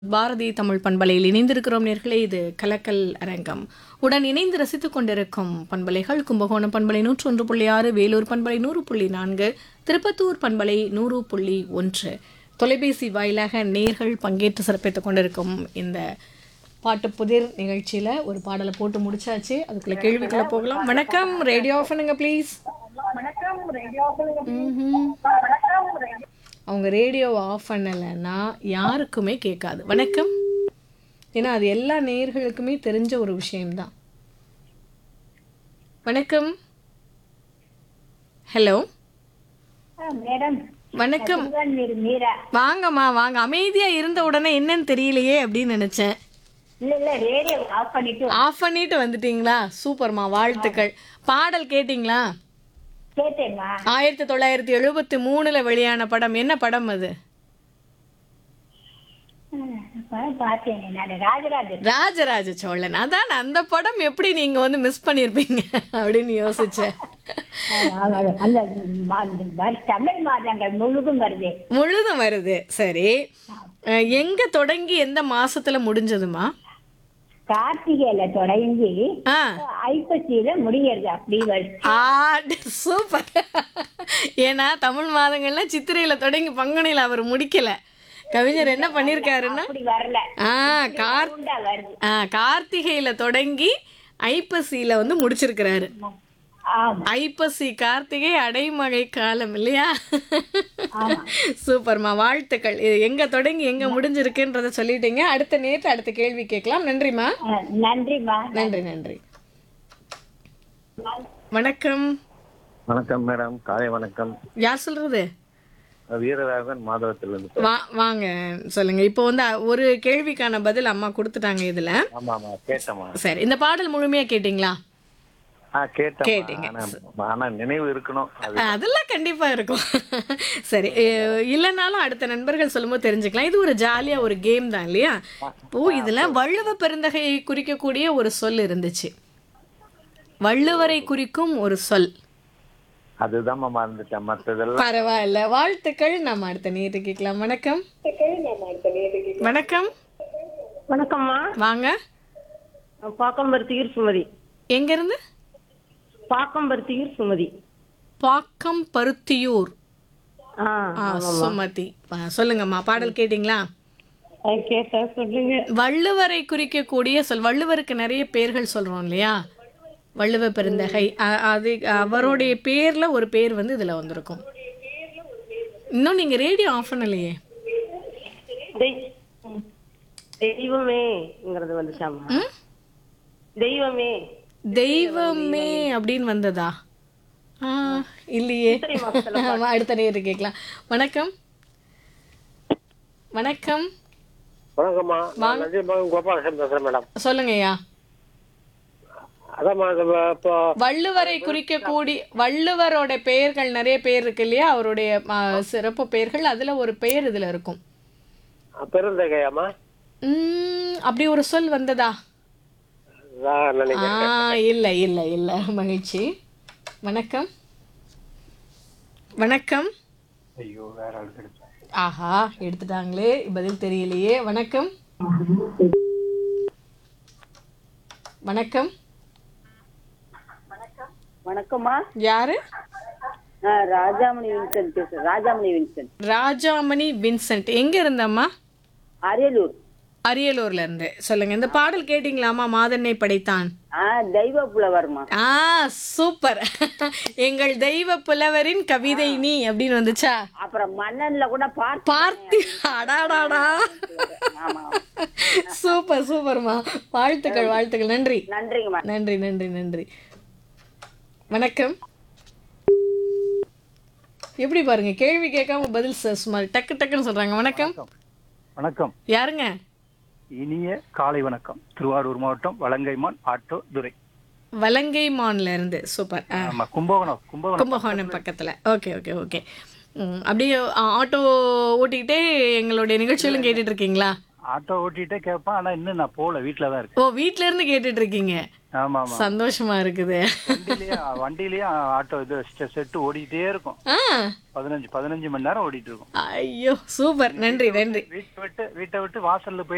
பாரதி தமிழ் பண்பலையில் இணைந்திருக்கிறோம் நேர்களே. இது கலக்கல் அரங்கம். உடன் இணைந்து ரசித்துக் கொண்டிருக்கும் பண்பலைகள் கும்பகோணம் பண்பலை 101.6, வேலூர் பண்பலை 100.4, திருப்பத்தூர் பண்பலை 100.1. தொலைபேசி வாயிலாக நேர்கள் பங்கேற்று சிறப்பித்துக் கொண்டிருக்கும் இந்த பாட்டு புதிர் நிகழ்ச்சியில ஒரு பாடலை போட்டு முடிச்சாச்சு. அதுக்குள்ள கேள்விக்குள்ள போகலாம். வணக்கம், ரேடியோ ஆஃப் பண்ணுங்க ப்ளீஸ். அவங்க ரேடியோவை ஆஃப் பண்ணலைன்னா யாருக்குமே கேட்காது. வணக்கம். ஏன்னா அது எல்லா நேயர்களுக்குமே தெரிஞ்ச ஒரு விஷயம்தான். வணக்கம். ஹலோ மேடம், வணக்கம். மீரா. வாங்கம்மா வாங்க. அமைதியா இருந்த உடனே என்னன்னு தெரியலையே அப்படின்னு நினைச்சேன். இல்ல ரேடியோ ஆஃப் பண்ணிட்டு ஆஃப் பண்ணிட்டு வந்துட்டீங்களா? சூப்பர்மா, வாழ்த்துக்கள். பாடல் கேட்டிங்களா? கேட்டேம்மா. 1973 வெளியான படம். என்ன படம் அது? பார்த்தேன் நான், ராஜராஜன். ராஜராஜ சோழன். அதான் அந்த படம் எப்படி நீங்க வந்து மிஸ் பண்ணிருப்பீங்க அப்படின்னு யோசிச்சேன். அந்த தமிழ் மாதங்கள் முழுதும் வருது. முழுதும் வருது. சரி, எங்க தொடங்கி எந்த மாசத்துல முடிஞ்சதுமா? கார்த்திகையில தொடங்கி ஆ, ஐப்பசியில முடியறது. அப்படி வருது. சூப்பர். ஏன்னா தமிழ் மாதங்கள்ல சித்திரையில தொடங்கி பங்குனியில அவர் முடிக்கல. கவிஞர் என்ன பண்ணிருக்காருன்னா, அப்படி வரல. உண்டா வருது. கார்த்திகையில தொடங்கி ஐப்பசியில வந்து முடிச்சிருக்கிறாரு. ஆமா ஐப்பசி கார்த்திகை அடைமழை காலம் இல்லையா? ஆமா. சூப்பர்மா, வாழ்த்துக்கள். இது எங்க தொடங்கி எங்க முடிஞ்சிருக்குன்றத சொல்லிட்டீங்க. அடுத்த கேள்வி கேட்கலாம். நன்றிமா. நன்றிம்மா. நன்றி நன்றி. வணக்கம். வணக்கம் மேடம், காலை வணக்கம். யார் சொல்றது? வீரராகவன் மாதவத்திலிருந்து. வாங்க, சொல்லுங்க. இப்போ வந்து ஒரு கேள்விக்கான பதில் அம்மா கொடுத்துட்டாங்க இதுல. ஆமா ஆமா, கேட்டமா. சரி, இந்த பாடல் முழுமையா கேட்டீங்களா? கேட்டீங்க. ஆனா நினைவு இருக்கணும். அதெல்லாம் கண்டிப்பா இருக்கும். சரி, இல்லைனாலும் அடுத்த நண்பர்கள் சொல்லும்போது தெரிஞ்சுக்கலாம். இது ஒரு ஜாலியா ஒரு கேம் தான் இல்லையா? இப்போ இதுல வள்ளுவ பெருந்தகையை குறிக்கக்கூடிய ஒரு சொல் இருந்துச்சு. வள்ளுவரை குறிக்கும் ஒரு சொல். அதுதான் மறந்துட்டேன், மற்றதெல்லாம். பரவாயில்ல, வாழ்த்துக்கள். நம்ம அடுத்த நேரத்துக்கு கேட்கலாம். வணக்கம். வணக்கம். வணக்கம்மா. வாங்க. பாக்கம்பருத்தியூர் சுமதி. எங்க இருந்து? பாக்கம்பருத்தியூர் சுமதி. பாக்கம் பருத்தியூர். ஆ, சுமதி. சொல்லுங்கம்மா, பாடல் கேட்டீங்களா? கேட்டா சொல்லுங்க. வள்ளுவரை குறிக்கக்கூடிய சொல். வள்ளுவருக்கு நிறைய பேர்கள் சொல்றோம் இல்லையா? வள்ளுவ பெருந்தகை, அது அவருடைய பேர்ல ஒரு பேர் வந்து இதுல வந்திருக்கும். இன்னும் நீங்க ரேடியோ ஆஃப் பண்ணலையே. தெய்வமேங்கிறது வந்துச்சாமா? தெய்வமே. தெய்வமே அப்படின்னு வந்ததா? இல்லையே. அடுத்த நேரம் கேட்கலாம். வணக்கம். வணக்கம். வணக்கம்மா, நான் நந்திமகன் கோபாலகிருஷ்ணன் பேசுறேன் மேடம். சொல்லுங்கய்யா. அதாம்மா, இப்போ வள்ளுவரை குறிக்கக்கூடிய வள்ளுவரோட பெயர்கள் நிறைய பேர் இருக்கு இல்லையா? அவருடைய சிறப்பு பெயர்கள், அதுல ஒரு பெயர் இதுல இருக்கும். பெருந்தகையாம்மா? அப்படி ஒரு சொல் வந்ததா? இல்ல இல்ல இல்ல. மகிழ்ச்சி. வணக்கம். வணக்கம். ஐயோ, வேற ஆள். ஆஹா, எடுத்துட்டாங்களே, பதில் தெரியலையே. வணக்கம். வணக்கம். வணக்கம்மா. யாரு? ராஜாமணி வின்சென்ட் பேசுறேன். ராஜாமணி வின்சென்ட். எங்க இருந்தம்மா? அரியலூர். அரியலூர்ல இருந்து. சொல்லுங்க, இந்த பாடல் கேட்டீங்களாமா? மாதன்னை படைத்தான். தெய்வ புலவர்மா. சூப்பர். எங்கள் தெய்வ புலவரின் கவிதை நீ அப்படின்னு வந்துச்சா? அப்புறம் மன்னன்ல கூட பார்த்தி. அடாடாடா, சூப்பர் சூப்பர்மா, வாழ்த்துக்கள் வாழ்த்துக்கள். நன்றி. நன்றிங்கம்மா. நன்றி நன்றி நன்றி. வணக்கம். எப்படி பாருங்க, கேள்வி கேட்காம பதில் சும்மா டக்கு டக்குன்னு சொல்றாங்க. வணக்கம். வணக்கம். யாருங்க? இனிய காலை வணக்கம். திருவாரூர் மாவட்டம் வலங்கைமான் ஆட்டோ துரை. வலங்கைமான்ல இருந்து. சூப்பர். கும்பகோணம் பக்கத்துல. Okay okay okay. அப்படியே ஆட்டோ ஓட்டிக்கிட்டே எங்களுடைய நிகழ்ச்சிகளும் கேட்டுட்டு இருக்கீங்களா? ஆட்டோ ஓட்டிட்டே கேட்பேன், ஆனா இன்னும் நான் போல, வீட்டுல தான் இருக்கேன். வீட்டுல இருந்து கேட்டுட்டு இருக்கீங்க? ஆமா ஆமா, சந்தோஷமா இருக்குது. வண்டிலயே ஆட்டோ இது செட்டு ஓடிட்டே இருக்கும். 15 மணி நேரம் ஓடிட்டு இருக்கும். ஐயோ, சூப்பர். நன்றி நன்றி. வீட்டை விட்டு வாசல்ல போய்